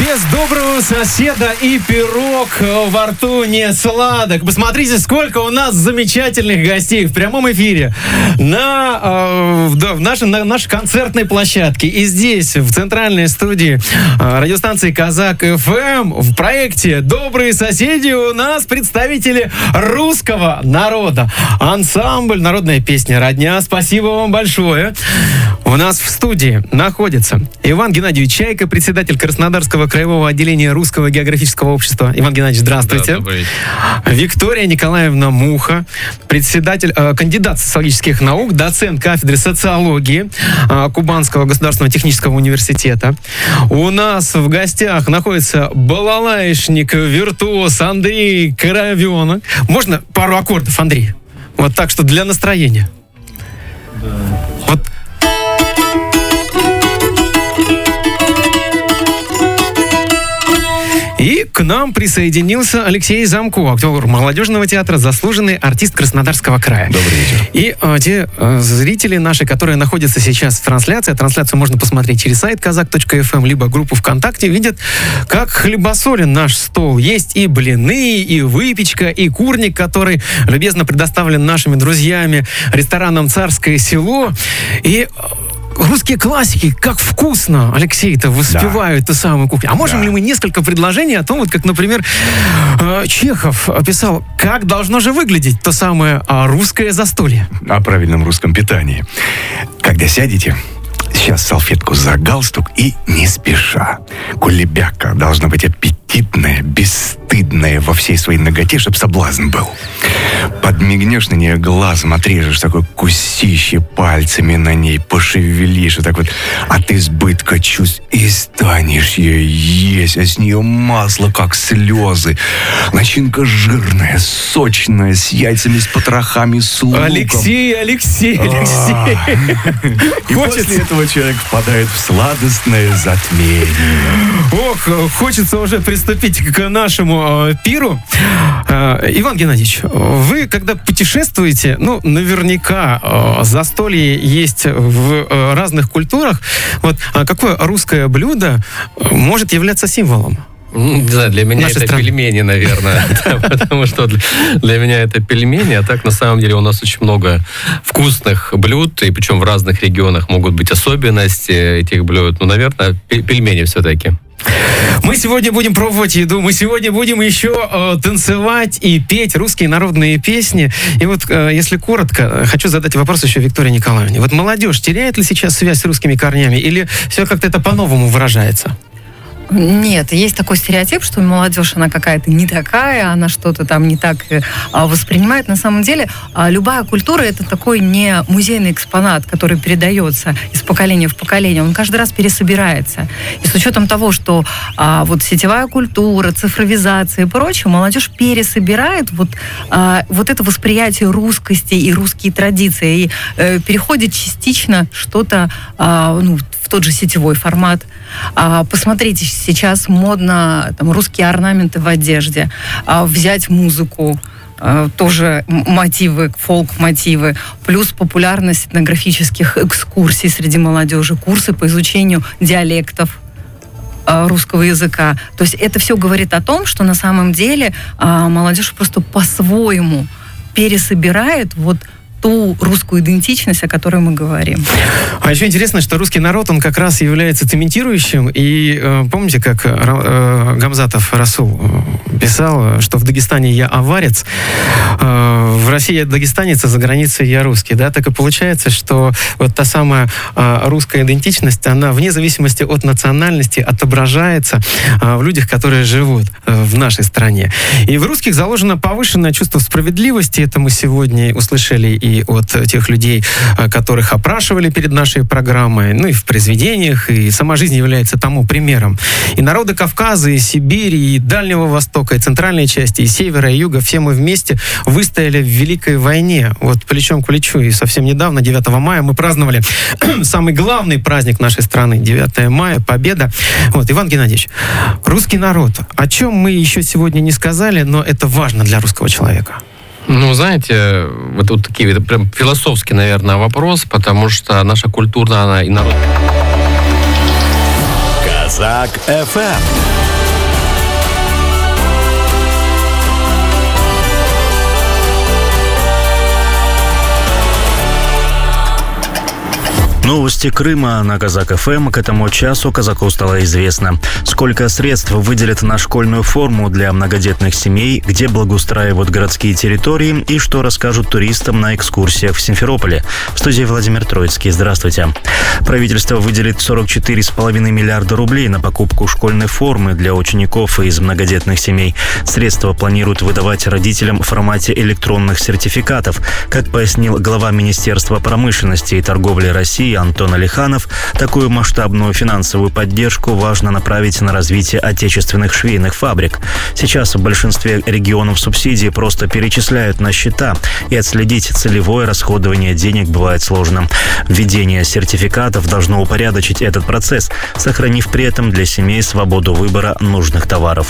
Без доброго соседа и пирог во рту не сладок. Посмотрите, сколько у нас замечательных гостей в прямом эфире на нашей концертной площадке. И здесь, в центральной студии радиостанции «Казак ФМ», в проекте «Добрые соседи» у нас представители русского народа. Ансамбль «Народная песня Родня». Спасибо вам большое. У нас в студии находится Иван Геннадьевич Чайка, председатель Краснодарского краевого отделения Русского географического общества. Иван Геннадьевич, здравствуйте. Да, добрый вечер. Виктория Николаевна Муха, кандидат социологических наук, доцент кафедры социологии Кубанского государственного технического университета. У нас в гостях находится балалайшник, виртуоз Андрей Коровенок. Можно пару аккордов, Андрей? Вот так, что для настроения. Да. Вот. И к нам присоединился Алексей Замко, актер молодежного театра, заслуженный артист Краснодарского края. Добрый вечер. И те зрители наши, которые находятся сейчас в трансляции, трансляцию можно посмотреть через сайт kazak.fm, либо группу ВКонтакте, видят, как хлебосолен наш стол. Есть и блины, и выпечка, и курник, который любезно предоставлен нашими друзьями рестораном «Царское село». И русские классики, как вкусно, Алексей-то, воспевают ту самую кухню. А можем ли мы несколько предложений о том, вот как, например, Чехов описал, как должно же выглядеть то самое русское застолье? О правильном русском питании. Когда сядете, сейчас салфетку за галстук и не спеша. Кулебяка должна быть аппетитная, бесстыдная во всей своей наготе, чтобы соблазн был. Подмигнешь на нее глазом, отрежешь такой кусище пальцами на ней, пошевелишь, и так вот от избытка чувств и станешь ее есть, а с нее масло, как слезы. Начинка жирная, сочная, с яйцами, с потрохами, с луком. Алексей! И после этого человек впадает в сладостное затмение. Ох, хочется уже приступить к нашему пиру. Иван Геннадьевич, вы, когда путешествуете, наверняка застолье есть в разных культурах. Вот какое русское блюдо может являться символом? Не знаю, для меня это пельмени, наверное. Потому что для меня это пельмени, а так, на самом деле, у нас очень много вкусных блюд, и причем в разных регионах могут быть особенности этих блюд. Наверное, пельмени все-таки. Мы сегодня будем пробовать еду, мы сегодня будем еще танцевать и петь русские народные песни. И вот, если коротко, хочу задать вопрос еще Виктории Николаевне. Вот молодежь теряет ли сейчас связь с русскими корнями, или все как-то это по-новому выражается? Нет, есть такой стереотип, что молодежь, она какая-то не такая, она что-то там не так воспринимает. На самом деле, любая культура — это такой не музейный экспонат, который передается из поколения в поколение. Он каждый раз пересобирается. И с учетом того, что вот сетевая культура, цифровизация и прочее, молодежь пересобирает вот это восприятие русскости и русские традиции. И переходит частично что-то в тот же сетевой формат. Посмотрите, сейчас модно русские орнаменты в одежде. Взять музыку, тоже мотивы, фолк-мотивы, плюс популярность этнографических экскурсий среди молодежи, курсы по изучению диалектов русского языка. То есть это все говорит о том, что на самом деле молодежь просто по-своему пересобирает ту русскую идентичность, о которой мы говорим. А еще интересно, что русский народ, он как раз является цементирующим. И помните, как Гамзатов Расул писал, что в Дагестане я аварец, в России я дагестанец, а за границей я русский. Да? Так и получается, что вот та самая русская идентичность, она вне зависимости от национальности отображается в людях, которые живут в нашей стране. И в русских заложено повышенное чувство справедливости. Это мы сегодня услышали и от тех людей, которых опрашивали перед нашей программой, и в произведениях, и сама жизнь является тому примером. И народы Кавказа, и Сибири, и Дальнего Востока, и центральной части, и севера, и юга, все мы вместе выстояли в Великой войне, плечом к плечу. И совсем недавно, 9 мая, мы праздновали самый главный праздник нашей страны, 9 мая, Победа. Иван Геннадьевич, русский народ, о чем мы еще сегодня не сказали, но это важно для русского человека. Знаете, вот такие, это прям философский, наверное, вопрос, потому что наша культура, она и народ... Казак ФМ. Новости Крыма на Казак ФМ. К этому часу казаку стало известно, сколько средств выделят на школьную форму для многодетных семей, где благоустраивают городские территории и что расскажут туристам на экскурсиях в Симферополе. В студии Владимир Троицкий. Здравствуйте. Правительство выделит 44,5 миллиарда рублей на покупку школьной формы для учеников из многодетных семей. Средства планируют выдавать родителям в формате электронных сертификатов. Как пояснил глава Министерства промышленности и торговли России Антон Алиханов, такую масштабную финансовую поддержку важно направить на развитие отечественных швейных фабрик. Сейчас в большинстве регионов субсидии просто перечисляют на счета, и отследить целевое расходование денег бывает сложно. Введение сертификатов должно упорядочить этот процесс, сохранив при этом для семей свободу выбора нужных товаров.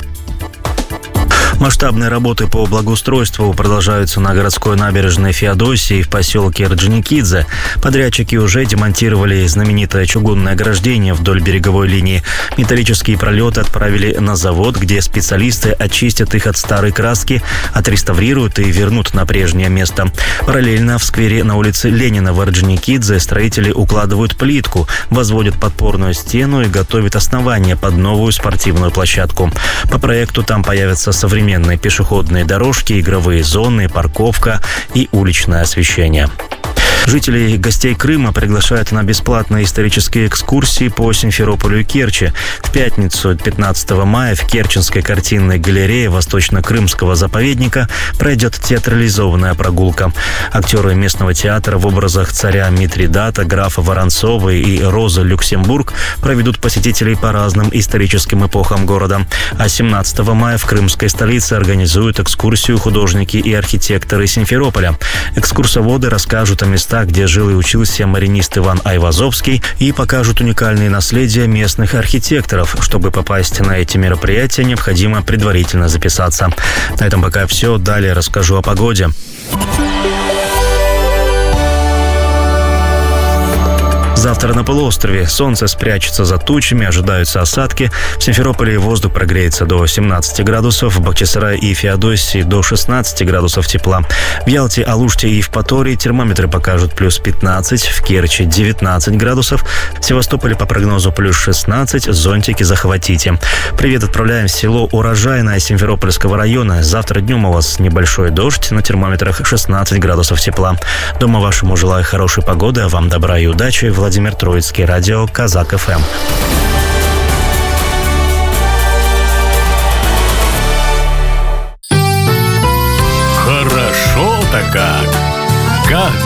Масштабные работы по благоустройству продолжаются на городской набережной Феодосии в поселке Орджоникидзе. Подрядчики уже демонтировали знаменитое чугунное ограждение вдоль береговой линии. Металлические пролеты отправили на завод, где специалисты очистят их от старой краски, отреставрируют и вернут на прежнее место. Параллельно в сквере на улице Ленина в Орджоникидзе строители укладывают плитку, возводят подпорную стену и готовят основание под новую спортивную площадку. По проекту там появятся современные пешеходные дорожки, игровые зоны, парковка и уличное освещение. Жителей и гостей Крыма приглашают на бесплатные исторические экскурсии по Симферополю и Керчи. В пятницу, 15 мая, в Керченской картинной галерее Восточно-Крымского заповедника пройдет театрализованная прогулка. Актеры местного театра в образах царя Митридата, графа Воронцова и Розы Люксембург проведут посетителей по разным историческим эпохам города. А 17 мая в крымской столице организуют экскурсию художники и архитекторы Симферополя. Экскурсоводы расскажут о местах, где жил и учился маринист Иван Айвазовский, и покажут уникальные наследия местных архитекторов. Чтобы попасть на эти мероприятия, необходимо предварительно записаться. На этом пока все. Далее расскажу о погоде. Завтра на полуострове солнце спрячется за тучами, ожидаются осадки. В Симферополе воздух прогреется до 17 градусов, в Бахчисарае и Феодосии до 16 градусов тепла. В Ялте, Алуште и Евпатории термометры покажут плюс 15, в Керчи 19 градусов, в Севастополе по прогнозу плюс 16, зонтики захватите. Привет отправляем в село Урожайное Симферопольского района. Завтра днем у вас небольшой дождь, на термометрах 16 градусов тепла. Дома вашему желаю хорошей погоды, а вам добра и удачи. Владимир Троицкий, радио Казак ФМ. Хорошо-то как